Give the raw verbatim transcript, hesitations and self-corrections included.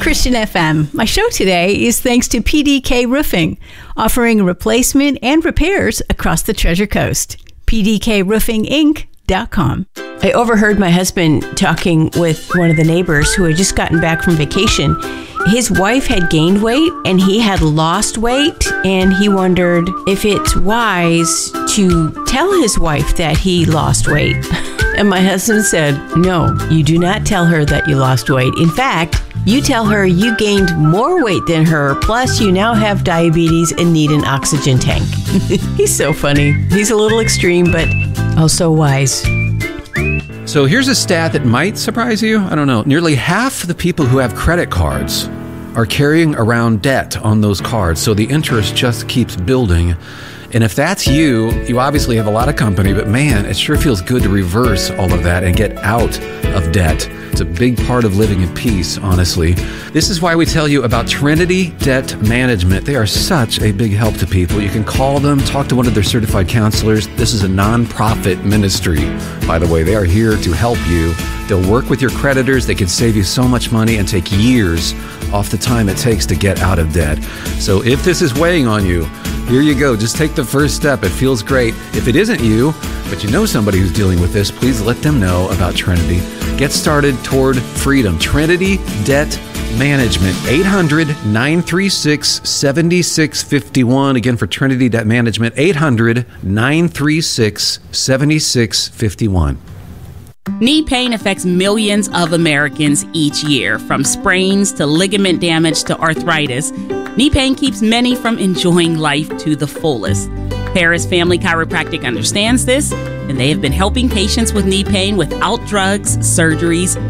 Christian F M. My show today is thanks to P D K Roofing, offering replacement and repairs across the Treasure Coast. P D K Roofing Inc dot com. I overheard my husband talking with one of the neighbors who had just gotten back from vacation. His wife had gained weight and he had lost weight, and he wondered if it's wise to tell his wife that he lost weight. And my husband said, no, you do not tell her that you lost weight. In fact, you tell her you gained more weight than her, plus you now have diabetes and need an oxygen tank. He's so funny. He's a little extreme, but also wise. So here's a stat that might surprise you. I don't know. Nearly half the people who have credit cards are carrying around debt on those cards. So the interest just keeps building. And if that's you, you obviously have a lot of company, but man, it sure feels good to reverse all of that and get out of debt. It's a big part of living in peace, honestly. This is why we tell you about Trinity Debt Management. They are such a big help to people. You can call them, talk to one of their certified counselors. This is a nonprofit ministry, by the way. They are here to help you. They'll work with your creditors. They can save you so much money and take years off the time it takes to get out of debt. So if this is weighing on you, here you go. Just take the first step. It feels great. If it isn't you, but you know somebody who's dealing with this, please let them know about Trinity. Get started toward freedom. Trinity Debt Management, eight hundred, nine three six, seven six five one. Again, for Trinity Debt Management, eight hundred, nine three six, seven six five one. Knee pain affects millions of Americans each year. From sprains to ligament damage to arthritis, knee pain keeps many from enjoying life to the fullest. Paris Family Chiropractic understands this, and they have been helping patients with knee pain without drugs, surgeries,